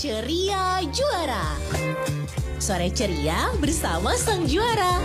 Ceria Juara. Sore ceria bersama sang juara.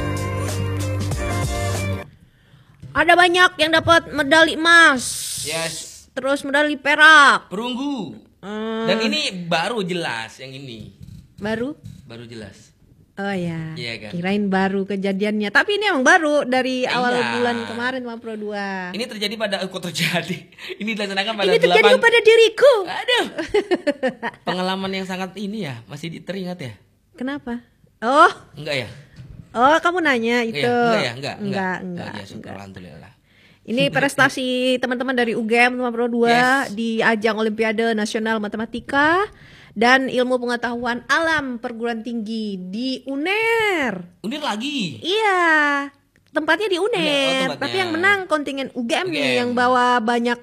Ada banyak yang dapat medali emas. Yes. Terus medali perak. Perunggu. Dan ini baru jelas yang ini. Baru jelas. Oh ya, Iya kan? Kirain baru kejadiannya. Tapi ini emang baru dari awal Iya. bulan kemarin Pak Pro 2. Ini terjadi pada kok terjadi. Ini dilaksanakan pada Ini terjadi 8. kepada diriku. Aduh. Pengalaman yang sangat ini ya, masih teringat ya? Kenapa? Oh, Enggak ya? oh kamu nanya itu. Iya, enggak ya? Enggak. Ya, syukur, alhamdulillah. Ini prestasi teman-teman dari UGM Pak Pro 2 Yes. di ajang Olimpiade Nasional Matematika dan Ilmu Pengetahuan Alam Perguruan Tinggi di UNER. Undir lagi. Iya, tempatnya di UNER. tempatnya. Tapi yang menang kontingen UGM nih UGM. yang bawa banyak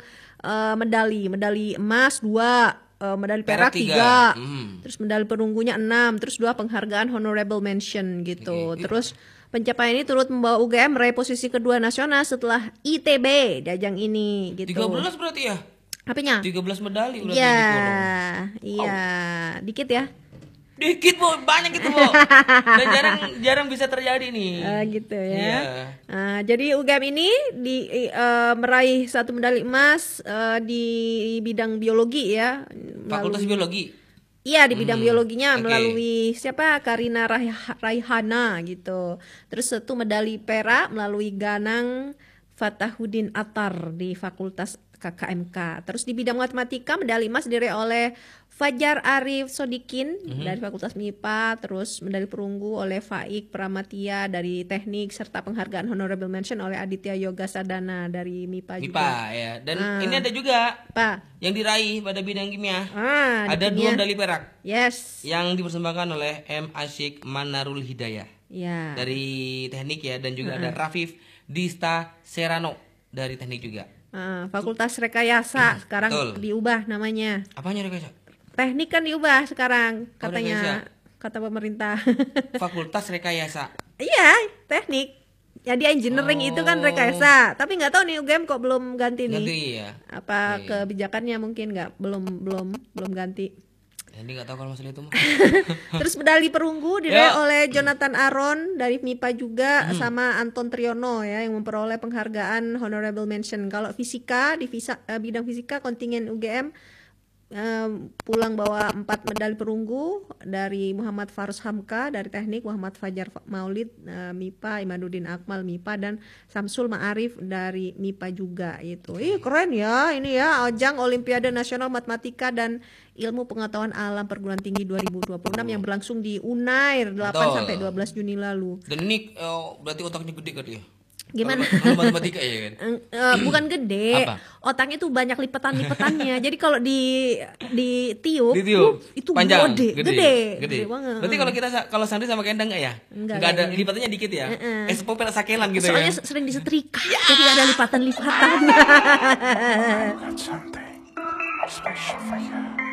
medali emas 2, medali perak Perak 3, 3. terus medali perunggunya 6, terus 2 penghargaan honorable mention gitu. Oke. Terus pencapaian ini turut membawa UGM meraih posisi kedua nasional setelah ITB di ajang ini gitu. 13 berarti ya? Apanya? 13 medali berarti Iya, diborong. iya, dikit ya. Dikit, Bu, banyak itu, Bu. Dan jarang bisa terjadi nih. Gitu ya. Iya. Jadi UGM ini meraih 1 medali emas di bidang biologi ya. Fakultas Biologi. Iya, di bidang biologinya oke. melalui siapa? Karina Raihana gitu. Terus 1 medali perak melalui Ganang Fatahuddin Attar di Fakultas KKMK. Terus di bidang matematika medali emas diraih oleh Fajar Arif Sodikin dari Fakultas MIPA, terus medali perunggu oleh Faik Pramatia dari Teknik serta penghargaan honorable mention oleh Aditya Yoga Sadana dari MIPA juga. MIPA ya. Dan ini ada juga Pak. yang diraih pada bidang kimia. Di Ada kimia. 2 medali perak Yes. yang dipersembahkan oleh M. Asyik Manarul Hidayah Ya. dari teknik ya, dan juga ada Rafif Dista Serano dari teknik juga. Fakultas Rekayasa sekarang Betul. diubah namanya. Apanya rekayasa? Teknik kan diubah sekarang rekayasa. katanya, kata pemerintah. Fakultas Rekayasa. Iya, teknik. Jadi engineering itu kan rekayasa. Tapi nggak tahu nih UGM kok belum ganti nih. Ganti ya. Apa Oke. kebijakannya mungkin nggak belum ganti. Jadi nggak tahu kalau masalah itu mah. Terus medali perunggu diraih Ya. oleh Jonathan Aron dari MIPA juga sama Anton Triono ya yang memperoleh penghargaan honorable mention. Kalau fisika di bidang fisika kontingen UGM pulang bawa 4 medali perunggu dari Muhammad Farus Hamka dari Teknik, Muhammad Fajar Maulid MIPA, Imaduddin Akmal MIPA, dan Samsul Ma'arif dari MIPA juga itu. Keren ya ini ya ajang Olimpiade Nasional Matematika dan Ilmu Pengetahuan Alam Perguruan Tinggi 2026 yang berlangsung di Unair 8 Betul. sampai 12 Juni lalu. Dan ini berarti otaknya gede kan ya? Gimana? Kalau matematika ya kan? Bukan gede, Apa? otaknya tuh banyak lipetan-lipetannya. Jadi kalau ditiup, Ditiup itu panjang, gede banget. Berarti kalau Sandri sama Kenda enggak ya? Enggak Enggak ada kayaknya. lipatannya dikit ya? Sepopel sakelan gitu Soalnya ya. sering disetrika, jadi ada lipatan-lipatan. Got something special for you.